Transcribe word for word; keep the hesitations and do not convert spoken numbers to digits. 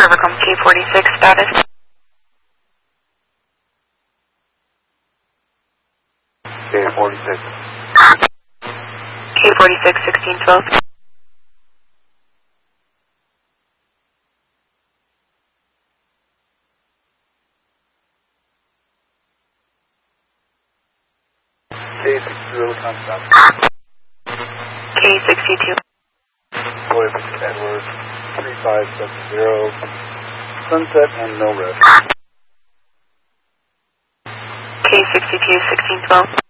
Rivercomb K forty-six status. K forty-six. K forty-six, sixteen twelve. K sixty-two, contact. K sixty-two. Boy, Edward, three five seven zero, sunset and no rest. K sixty-two, sixteen twelve.